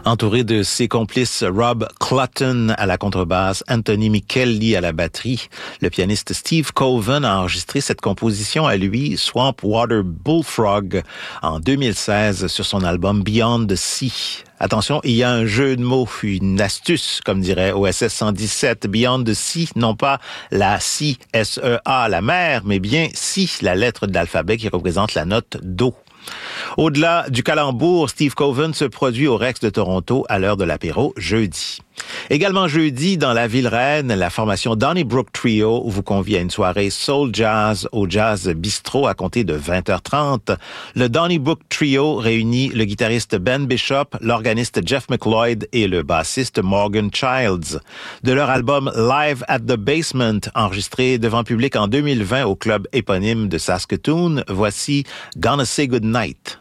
Entouré de ses complices Rob Clutton à la contrebasse, Anthony Michelli à la batterie, le pianiste Steve Coven a enregistré cette composition à lui, Swamp Water Bullfrog, en 2016 sur son album Beyond the Sea. Attention, il y a un jeu de mots, une astuce, comme dirait OSS 117. Beyond the Sea, non pas la Sea, S-E-A, la mer, mais bien Sea, la lettre de l'alphabet qui représente la note Do. Au-delà du calembour, Steve Coven se produit au Rex de Toronto à l'heure de l'apéro jeudi. Également jeudi, dans la ville reine, la formation Donnybrook Trio vous convie à une soirée Soul Jazz au Jazz Bistro à compter de 20h30. Le Donnybrook Trio réunit le guitariste Ben Bishop, l'organiste Jeff McLeod et le bassiste Morgan Childs. De leur album Live at the Basement, enregistré devant public en 2020 au club éponyme de Saskatoon, voici Gonna Say Goodnight.